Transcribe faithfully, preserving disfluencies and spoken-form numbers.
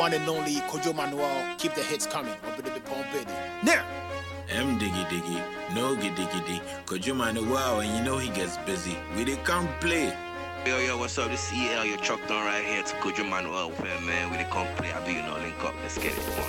One and only Kojo Manuel, keep the hits coming. Now, M diggy diggy, no giddy giddy. Kojo Manuel, and you know he gets busy. We did come play. Yo, yo, what's up? This is E L, you're trucked on right here to Kojo Manuel, man. We did come play. I do, you know, link up. Let's get it.